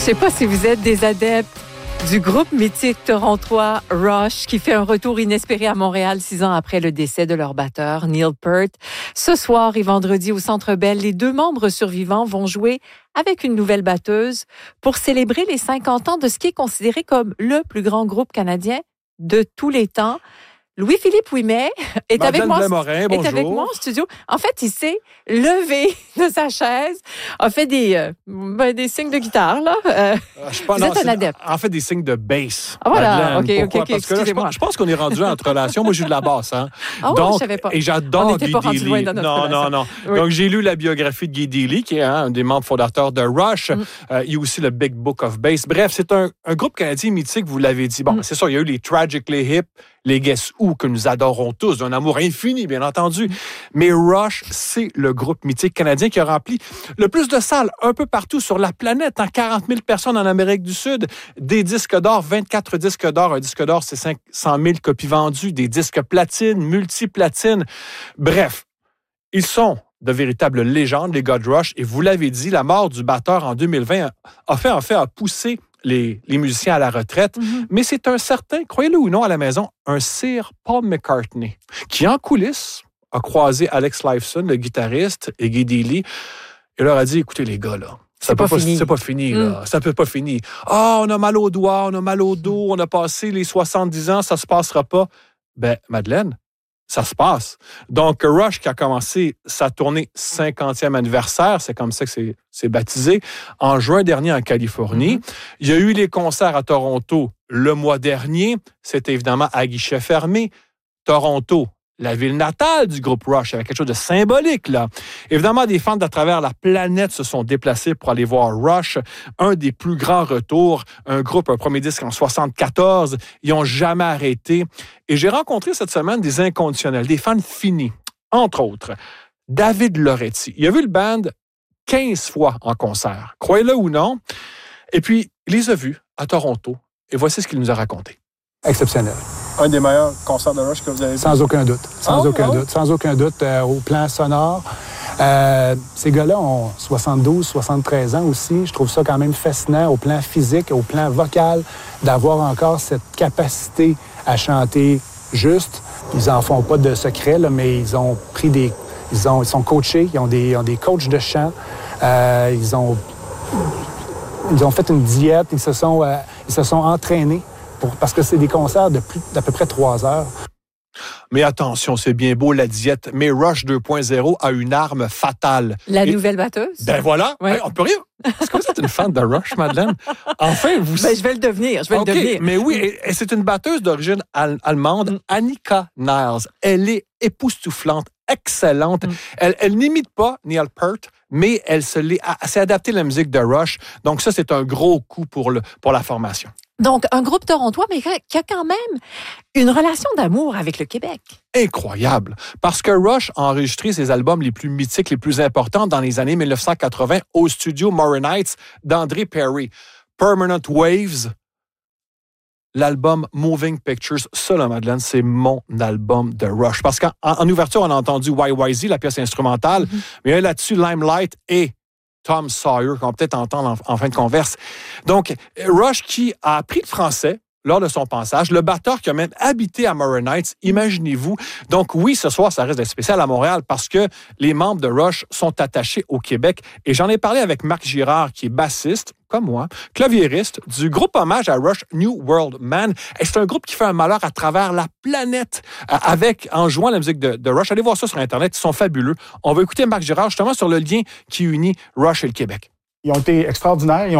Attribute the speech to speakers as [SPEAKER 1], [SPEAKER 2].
[SPEAKER 1] sais pas si vous êtes des adeptes du groupe mythique torontois Rush qui fait un retour inespéré à Montréal 6 ans après le décès de leur batteur Neil Peart. Ce soir et vendredi au Centre Bell, les 2 membres survivants vont jouer avec une nouvelle batteuse pour célébrer les 50 ans de ce qui est considéré comme le plus grand groupe canadien de tous les temps. Louis-Philippe Ouimet est avec moi en studio. En fait, il s'est levé de sa chaise, a fait des signes de guitare, là. Vous êtes un adepte.
[SPEAKER 2] En fait, des signes de bass.
[SPEAKER 1] Ah, voilà,
[SPEAKER 2] Madeleine.
[SPEAKER 1] OK,
[SPEAKER 2] Parce que là, je pense qu'on est rendu entre relations. Moi, j'ai de la basse, hein.
[SPEAKER 1] Ah,
[SPEAKER 2] donc,
[SPEAKER 1] je savais pas.
[SPEAKER 2] Et j'adore Guy Deely. Non.
[SPEAKER 1] Oui.
[SPEAKER 2] Donc, j'ai lu la biographie de Guy Deely, qui est un des membres fondateurs de Rush. Il y a aussi le Big Book of Bass. Bref, c'est un groupe canadien mythique, vous l'avez dit. Bon, c'est sûr, il y a eu les Tragically Hip, les Guess Who, que nous adorons tous, d'un amour infini, bien entendu. Mais Rush, c'est le groupe mythique canadien qui a rempli le plus de salles un peu partout sur la planète, 40 000 personnes en Amérique du Sud, des disques d'or, 24 disques d'or. Un disque d'or, c'est 500 000 copies vendues, des disques platine, multiplatine. Bref, ils sont de véritables légendes, les gars de Rush. Et vous l'avez dit, la mort du batteur en 2020 a poussé les musiciens à la retraite, mais c'est un certain, croyez-le ou non à la maison, un Sir Paul McCartney, qui en coulisses a croisé Alex Lifeson, le guitariste, et Guy Deely, et leur a dit, écoutez les gars, là, c'est pas fini, là. Ça peut pas finir. On a mal aux doigts, on a mal au dos, on a passé les 70 ans, ça se passera pas. Ben, Madeleine, ça se passe. Donc, Rush, qui a commencé sa tournée 50e anniversaire, c'est comme ça que c'est baptisé, en juin dernier en Californie. Il y a eu les concerts à Toronto le mois dernier. C'était évidemment à guichet fermé. Toronto, la ville natale du groupe Rush, avec quelque chose de symbolique, là. Évidemment, des fans d'à travers la planète se sont déplacés pour aller voir Rush, un des plus grands retours, un premier disque en 74. Ils n'ont jamais arrêté. Et j'ai rencontré cette semaine des inconditionnels, des fans finis, entre autres. David Loretti. Il a vu le band 15 fois en concert, croyez-le ou non. Et puis, il les a vus à Toronto. Et voici ce qu'il nous a raconté.
[SPEAKER 3] Exceptionnel.
[SPEAKER 4] Un des meilleurs concerts de Rush que vous avez vu?
[SPEAKER 3] Sans aucun doute. Sans aucun doute, au plan sonore. Ces gars-là ont 72, 73 ans aussi. Je trouve ça quand même fascinant au plan physique, au plan vocal, d'avoir encore cette capacité à chanter juste. Ils en font pas de secret, là, mais ils ont pris ils sont coachés, ils ont des coachs de chant. Ils ont fait une diète, ils se sont entraînés. Parce que c'est des concerts d'à peu près 3 heures.
[SPEAKER 2] Mais attention, c'est bien beau la diète, mais Rush 2.0 a une arme fatale.
[SPEAKER 1] Nouvelle batteuse?
[SPEAKER 2] Ben voilà,
[SPEAKER 1] ouais.
[SPEAKER 2] On peut rire. Est-ce que vous êtes une fan de Rush, Madeleine? Enfin, vous...
[SPEAKER 1] Ben, je vais le devenir,
[SPEAKER 2] Mais oui, et c'est une batteuse d'origine allemande, Annika Niles. Elle est époustouflante, excellente. Elle n'imite pas Neil Peart, mais elle s'est adaptée à la musique de Rush. Donc ça, c'est un gros coup pour la formation.
[SPEAKER 1] Donc, un groupe torontois, mais qui a quand même une relation d'amour avec le Québec.
[SPEAKER 2] Incroyable. Parce que Rush a enregistré ses albums les plus mythiques, les plus importants dans les années 1980 au studio Morin Heights d'André Perry. Permanent Waves, l'album Moving Pictures. Ça, là, Madeleine, c'est mon album de Rush. Parce qu'en ouverture, on a entendu YYZ, la pièce instrumentale, mais là-dessus, Limelight et Tom Sawyer, qu'on va peut-être entendre en fin de converse. Donc, Rush qui a appris le français lors de son passage, le batteur qui a même habité à Morin Heights, imaginez-vous. Donc oui, ce soir, ça risque d'être spécial à Montréal parce que les membres de Rush sont attachés au Québec. Et j'en ai parlé avec Marc Girard, qui est bassiste, comme moi, claviériste du groupe hommage à Rush, New World Man. Et c'est un groupe qui fait un malheur à travers la planète en jouant la musique de Rush. Allez voir ça sur Internet, ils sont fabuleux. On va écouter Marc Girard justement sur le lien qui unit Rush et le Québec.
[SPEAKER 4] Ils ont été extraordinaires.